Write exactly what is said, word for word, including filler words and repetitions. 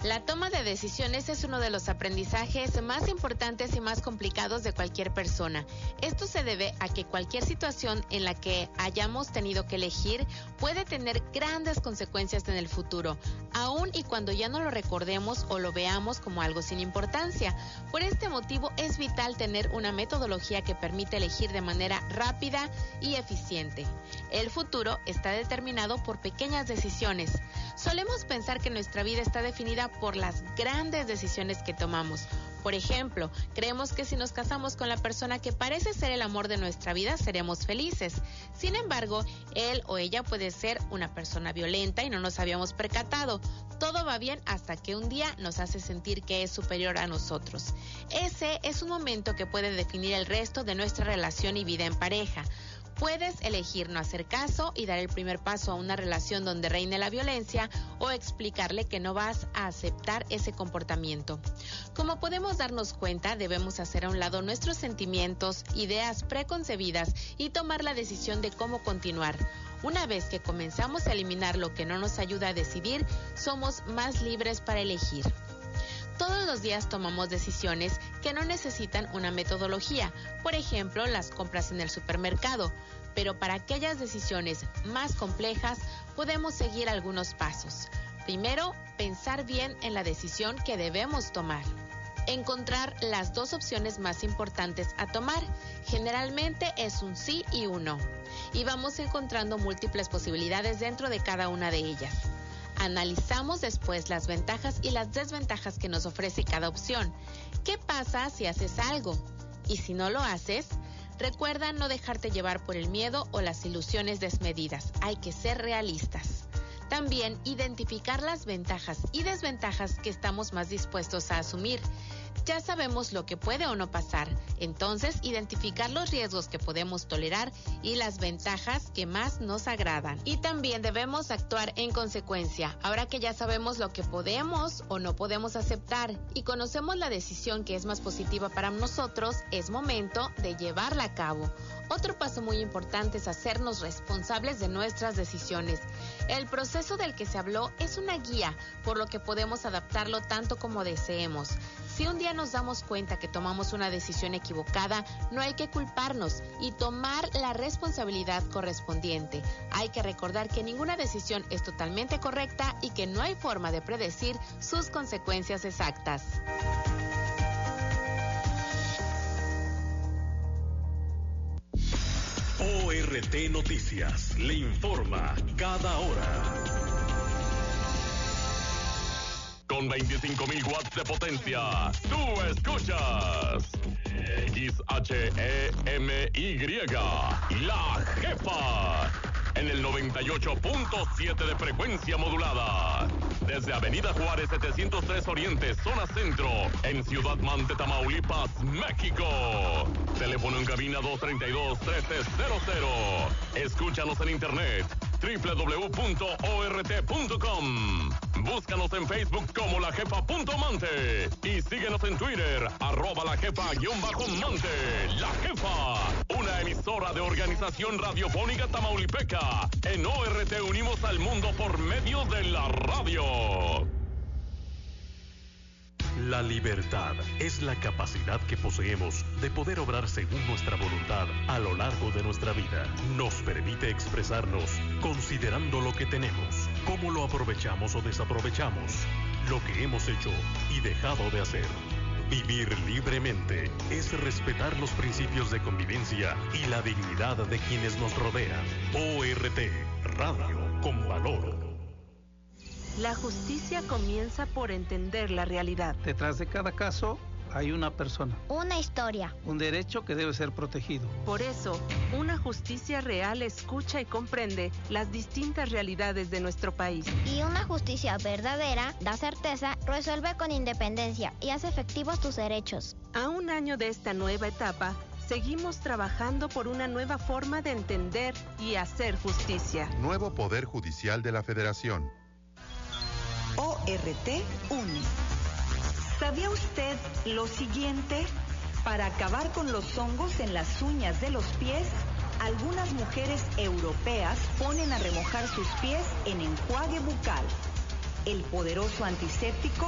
La toma de decisiones es uno de los aprendizajes más importantes y más complicados de cualquier persona. Esto se debe a que cualquier situación en la que hayamos tenido que elegir puede tener grandes consecuencias en el futuro, aun y cuando ya no lo recordemos o lo veamos como algo sin importancia. Por este motivo es vital tener una metodología que permita elegir de manera rápida y eficiente. El futuro está determinado por pequeñas decisiones. Solemos pensar que nuestra vida está definida por las grandes decisiones que tomamos. Por ejemplo, creemos que si nos casamos con la persona que parece ser el amor de nuestra vida, seremos felices. Sin embargo, él o ella puede ser una persona violenta y no nos habíamos percatado. Todo va bien hasta que un día nos hace sentir que es superior a nosotros. Ese es un momento que puede definir el resto de nuestra relación y vida en pareja. Puedes elegir no hacer caso y dar el primer paso a una relación donde reine la violencia o explicarle que no vas a aceptar ese comportamiento. Como podemos darnos cuenta, debemos hacer a un lado nuestros sentimientos, ideas preconcebidas y tomar la decisión de cómo continuar. Una vez que comenzamos a eliminar lo que no nos ayuda a decidir, somos más libres para elegir. Todos los días tomamos decisiones que no necesitan una metodología, por ejemplo, las compras en el supermercado, pero para aquellas decisiones más complejas podemos seguir algunos pasos. Primero, pensar bien en la decisión que debemos tomar. Encontrar las dos opciones más importantes a tomar. Generalmente es un sí y un no, y vamos encontrando múltiples posibilidades dentro de cada una de ellas. Analizamos después las ventajas y las desventajas que nos ofrece cada opción. ¿Qué pasa si haces algo? Y si no lo haces, recuerda no dejarte llevar por el miedo o las ilusiones desmedidas. Hay que ser realistas. También identificar las ventajas y desventajas que estamos más dispuestos a asumir. Ya sabemos lo que puede o no pasar, entonces identificar los riesgos que podemos tolerar y las ventajas que más nos agradan. Y también debemos actuar en consecuencia. Ahora que ya sabemos lo que podemos o no podemos aceptar y conocemos la decisión que es más positiva para nosotros, es momento de llevarla a cabo. Otro paso muy importante es hacernos responsables de nuestras decisiones. El proceso del que se habló es una guía, por lo que podemos adaptarlo tanto como deseemos. Si un día nos damos cuenta que tomamos una decisión equivocada, no hay que culparnos y tomar la responsabilidad correspondiente. Hay que recordar que ninguna decisión es totalmente correcta y que no hay forma de predecir sus consecuencias exactas. O R T Noticias le informa cada hora. Con veinticinco mil watts de potencia, tú escuchas X H E M Y, La Jefa, en el noventa y ocho punto siete de frecuencia modulada. Desde Avenida Juárez setecientos tres Oriente, zona centro, en Ciudad Mante, Tamaulipas, México. Teléfono en cabina dos tres dos, uno tres cero cero. Escúchanos en internet doble u doble u doble u punto o r t punto com. Búscanos en Facebook como La Jefa punto Mante y síguenos en Twitter, arroba La Jefa guión bajo Mante. La Jefa, una emisora de Organización Radiofónica Tamaulipeca. En O R T unimos al mundo por medio de la radio. La libertad es la capacidad que poseemos de poder obrar según nuestra voluntad a lo largo de nuestra vida. Nos permite expresarnos considerando lo que tenemos, cómo lo aprovechamos o desaprovechamos, lo que hemos hecho y dejado de hacer. Vivir libremente es respetar los principios de convivencia y la dignidad de quienes nos rodean. O R T, Radio con Valor. La justicia comienza por entender la realidad. Detrás de cada caso hay una persona. Una historia. Un derecho que debe ser protegido. Por eso, una justicia real escucha y comprende las distintas realidades de nuestro país. Y una justicia verdadera da certeza, resuelve con independencia y hace efectivos tus derechos. A un año de esta nueva etapa, seguimos trabajando por una nueva forma de entender y hacer justicia. Nuevo Poder Judicial de la Federación. O R T une. ¿Sabía usted lo siguiente? Para acabar con los hongos en las uñas de los pies, algunas mujeres europeas ponen a remojar sus pies en enjuague bucal. El poderoso antiséptico